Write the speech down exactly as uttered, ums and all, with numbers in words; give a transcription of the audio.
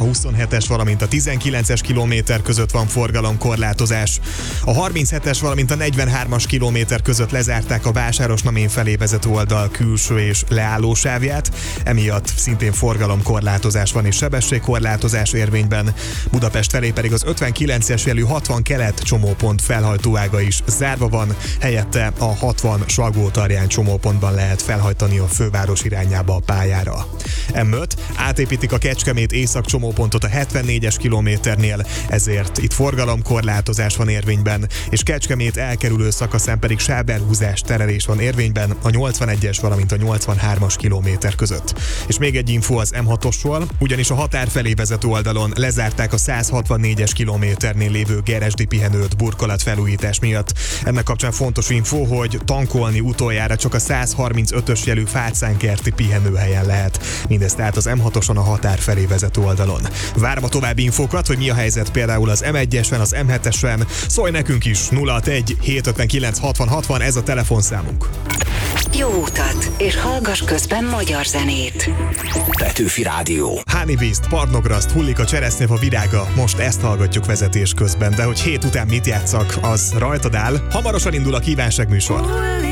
huszonhetes, valamint a tizenkilences kilométer között van forgalomkorlátozás. A harminchetes, valamint a negyvenhármas kilométer között lezárták a Vásárosnamén felé vezető oldal külső és leállósávját, emiatt szintén forgalomkorlátozás van és sebességkorlátozás érvényben. Budapest felé pedig az ötvenkilences jelű hatvan kelet csomópont felhajtóága is zárva van, helyette a hatvan Salgó-Tarjány csomópontban lehet felhajtani a főváros irányába a pályára. em öt átépítik a Kecskemét észak csomópontot a hetvennégyes kilométernél, ezért itt forgalomkorlátozás van érvényben, és Kecskemét elkerülő szakaszán pedig sávbelhúzás terelés van érvényben a nyolcvanegyes, valamint a nyolcvanhármas kilométer között. És még egy info az em hatosról, ugyanis a határ felé vezető oldalon lezárták a százhatvannégyes kilométernél lévő Geresdi pihenőt burkolatfelújítás miatt. Ennek kapcsán fontos info, hogy tankolni utoljára csak a százharmincötös jelű Fácánkerti pihenőhelyen lehet. Mindez tehát az em hatoson a határ felé vezető oldalon. Várom a további infókat, hogy mi a helyzet például az em egyesen, az em hetesen. Szólj nekünk is, nulla hatvanegy hétszázötvenkilenc hatvan hatvan, ez a telefonszámunk. Jó utat, és hallgass közben magyar zenét. Petőfi Rádió. Honeybeast, Parnograszt, hullik a cseresznyefa virága, most ezt hallgatjuk vezetés közben, de hogy hét után mit játszak, az rajtad áll. Hamarosan indul a kívánságműsor.